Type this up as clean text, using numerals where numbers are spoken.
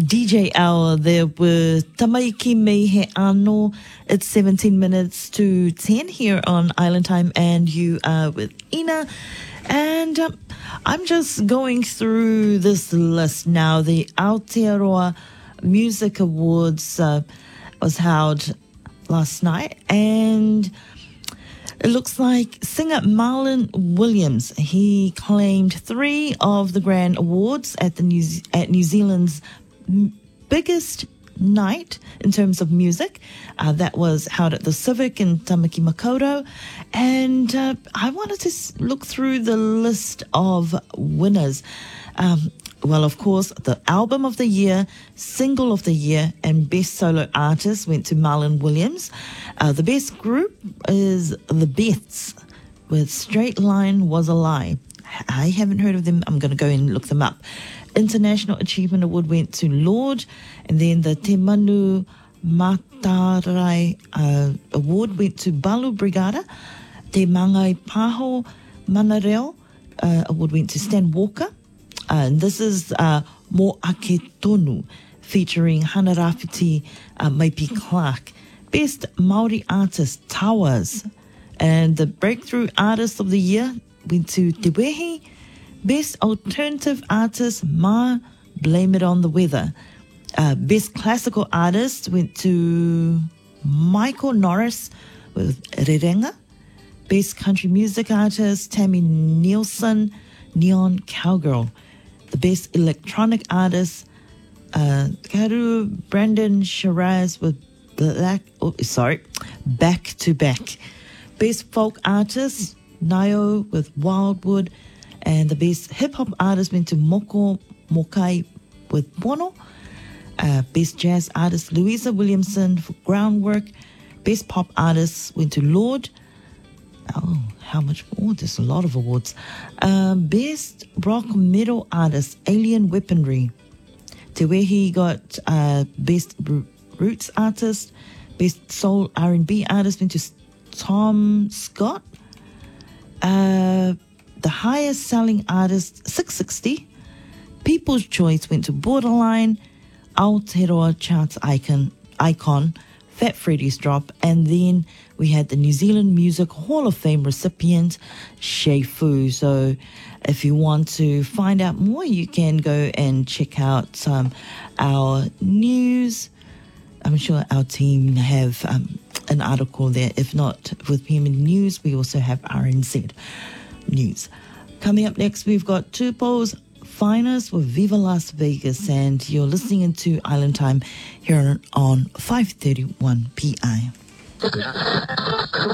DJ hour there with Tamaiki Me He Ano. It's 17 minutes to 10 here on Island Time, and you are with Ina. And I'm just going through this list now. The Aotearoa Music Awards was held last night, and it looks like singer Marlon Williams, he claimed 3 of the grand awards at New Zealand's biggest night in terms of music. That was held at the Civic in Tamaki Makaurau. And I wanted to look through the list of winners. Well, of course, the Album of the Year, Single of the Year, and Best Solo Artist went to Marlon Williams. The best group is The Beths with Straight Line Was a Lie. I haven't heard of them. I'm going to go and look them up. International Achievement Award went to Lord, and then the Te Manu Matarai Award went to Balu Brigada. Te Mangai Paho Manareo Award went to Stan Walker. And this is Mo Ake Tonu, featuring Hana Rafiti Maipi Clark. Best Māori Artist, Towers. And the Breakthrough Artist of the Year went to Te Wehi. Best Alternative Artist, Ma, Blame It on the Weather. Best Classical Artist went to Michael Norris with Rerenga. Best Country Music Artist, Tammy Nielsen, Neon Cowgirl. The Best Electronic Artist, Karu Brandon Shiraz with Back to Back. Best Folk Artist, Nayo with Wildwood. And the Best Hip Hop Artist went to Moko Mokai with Bono. Best Jazz Artist, Louisa Williamson for Groundwork. Best Pop Artist went to Lord. Oh, how much more? There's a lot of awards. Best Rock Metal Artist, Alien Weaponry. Te Wehi got Best Roots Artist. Best Soul R&B Artist went to Tom Scott. The highest selling artist, 660. People's Choice went to Borderline. Aotearoa Charts Icon, Fat Freddy's Drop. And then we had the New Zealand Music Hall of Fame recipient, Shay Fu. So if you want to find out more, you can go and check out our news. I'm sure our team have an article there. If not, with PM News, we also have RNZ News. Coming up next, we've got Tupo's Finest with Viva Las Vegas, and you're listening into Island Time here on 5:31 p.m.